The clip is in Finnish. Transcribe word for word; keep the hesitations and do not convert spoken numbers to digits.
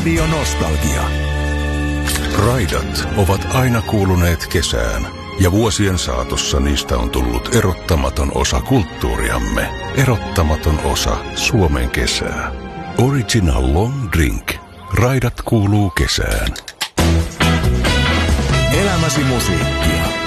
Radio Nostalgia. Raidat ovat aina kuuluneet kesään, ja vuosien saatossa niistä on tullut erottamaton osa kulttuuriamme, erottamaton osa Suomen kesää. Original Long Drink. Raidat kuuluu kesään. Elämäsi musiikkia.